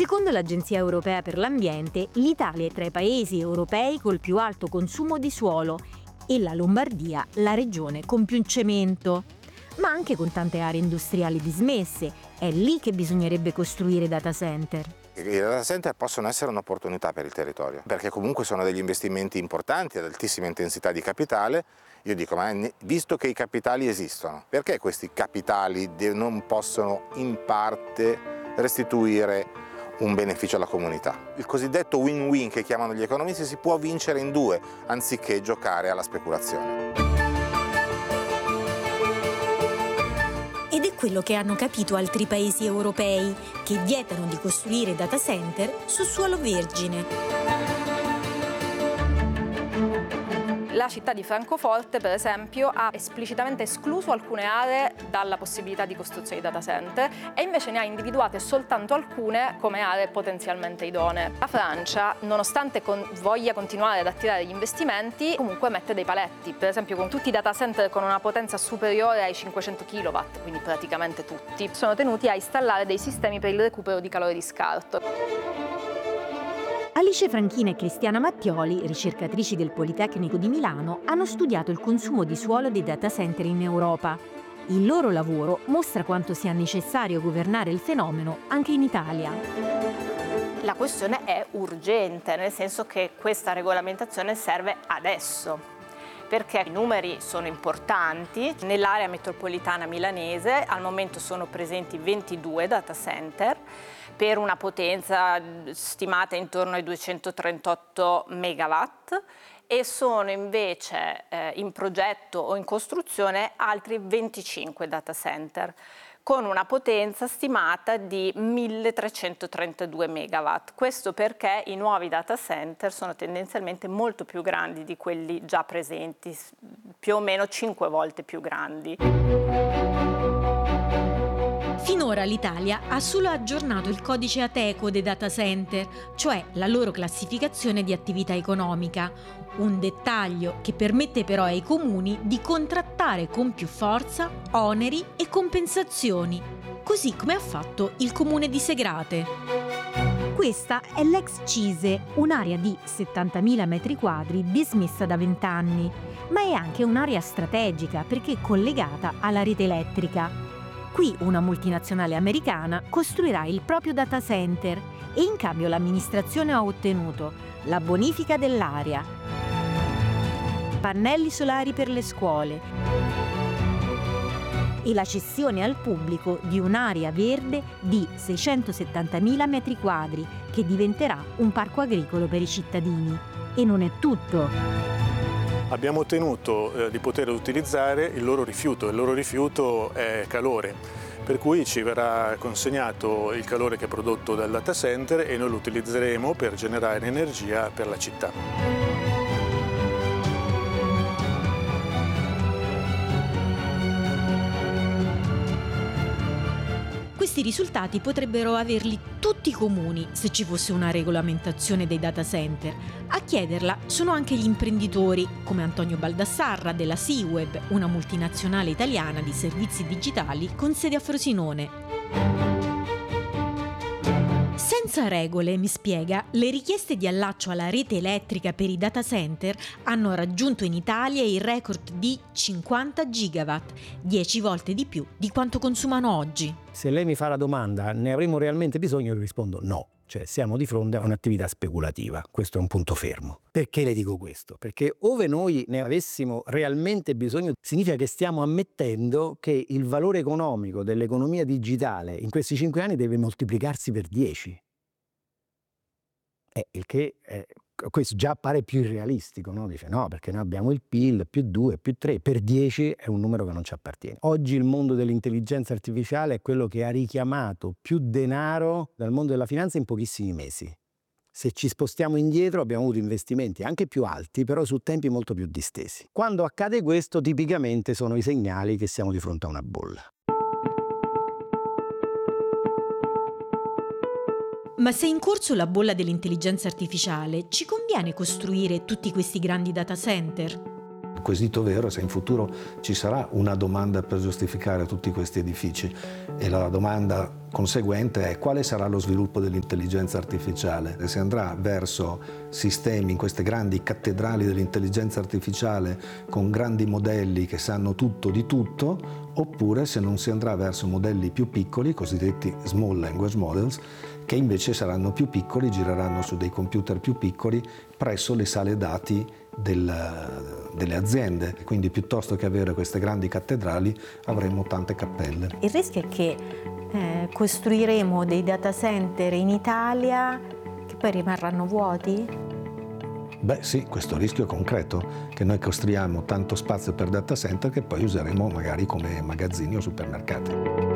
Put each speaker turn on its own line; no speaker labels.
Secondo l'Agenzia Europea per l'Ambiente, l'Italia è tra i paesi europei col più alto consumo di suolo e la Lombardia la regione con più cemento. Ma anche con tante aree industriali dismesse, è lì che bisognerebbe costruire data center.
I data center possono essere un'opportunità per il territorio, perché comunque sono degli investimenti importanti ad altissima intensità di capitale. Io dico, ma visto che i capitali esistono, perché questi capitali non possono in parte restituire un beneficio alla comunità? Il cosiddetto win-win che chiamano gli economisti si può vincere in due, anziché giocare alla speculazione.
Ed è quello che hanno capito altri paesi europei, che vietano di costruire data center su suolo vergine.
La città di Francoforte, per esempio, ha esplicitamente escluso alcune aree dalla possibilità di costruzione di data center e invece ne ha individuate soltanto alcune come aree potenzialmente idonee. La Francia, nonostante voglia continuare ad attirare gli investimenti, comunque mette dei paletti. Per esempio, con tutti i data center con una potenza superiore ai 500 kW, quindi praticamente tutti, sono tenuti a installare dei sistemi per il recupero di calore di scarto.
Alice Franchina e Cristiana Mattioli, ricercatrici del Politecnico di Milano, hanno studiato il consumo di suolo dei data center in Europa. Il loro lavoro mostra quanto sia necessario governare il fenomeno anche in Italia.
La questione è urgente, nel senso che questa regolamentazione serve adesso, perché i numeri sono importanti. Nell'area metropolitana milanese al momento sono presenti 22 data center, per una potenza stimata intorno ai 238 megawatt e sono invece in progetto o in costruzione altri 25 data center con una potenza stimata di 1332 megawatt. Questo perché i nuovi data center sono tendenzialmente molto più grandi di quelli già presenti, più o meno 5 volte più grandi.
Finora l'Italia ha solo aggiornato il codice Ateco dei data center, cioè la loro classificazione di attività economica, un dettaglio che permette però ai comuni di contrattare con più forza oneri e compensazioni, così come ha fatto il comune di Segrate. Questa è l'ex Cise, un'area di 70.000 metri quadri dismessa da 20 anni, ma è anche un'area strategica perché è collegata alla rete elettrica. Qui una multinazionale americana costruirà il proprio data center e in cambio l'amministrazione ha ottenuto la bonifica dell'area, pannelli solari per le scuole e la cessione al pubblico di un'area verde di 670.000 metri quadri che diventerà un parco agricolo per i cittadini. E non è tutto.
Abbiamo ottenuto di poter utilizzare il loro rifiuto è calore, per cui ci verrà consegnato il calore che è prodotto dal data center e noi lo utilizzeremo per generare energia per la città.
Questi risultati potrebbero averli tutti i comuni se ci fosse una regolamentazione dei data center. A chiederla sono anche gli imprenditori, come Antonio Baldassarra della Seaweb, una multinazionale italiana di servizi digitali con sede a Frosinone. Senza regole, mi spiega, le richieste di allaccio alla rete elettrica per i data center hanno raggiunto in Italia il record di 50 gigawatt, 10 volte di più di quanto consumano oggi.
Se lei mi fa la domanda, ne avremo realmente bisogno? Io rispondo no. Cioè siamo di fronte a un'attività speculativa, questo è un punto fermo. Perché le dico questo? Perché ove noi ne avessimo realmente bisogno, significa che stiamo ammettendo che il valore economico dell'economia digitale in questi 5 anni deve moltiplicarsi per 10. Il che questo già pare più irrealistico, no? Dice no, perché noi abbiamo il PIL più 2, più 3, per 10 è un numero che non ci appartiene. Oggi il mondo dell'intelligenza artificiale è quello che ha richiamato più denaro dal mondo della finanza in pochissimi mesi. Se ci spostiamo indietro abbiamo avuto investimenti anche più alti, però su tempi molto più distesi. Quando accade questo, tipicamente sono i segnali che siamo di fronte a una bolla.
Ma se è in corso la bolla dell'intelligenza artificiale, ci conviene costruire tutti questi grandi data center?
quesito vero è se in futuro ci sarà una domanda per giustificare tutti questi edifici, e la domanda conseguente è: quale sarà lo sviluppo dell'intelligenza artificiale? Se andrà verso sistemi, in queste grandi cattedrali dell'intelligenza artificiale con grandi modelli che sanno tutto di tutto, oppure se non si andrà verso modelli più piccoli, cosiddetti small language models, che invece saranno più piccoli, gireranno su dei computer più piccoli presso le sale dati delle aziende. Quindi piuttosto che avere queste grandi cattedrali avremo tante cappelle.
Il rischio è che costruiremo dei data center in Italia che poi rimarranno vuoti?
Beh sì, questo rischio è concreto, che noi costruiamo tanto spazio per data center che poi useremo magari come magazzini o supermercati.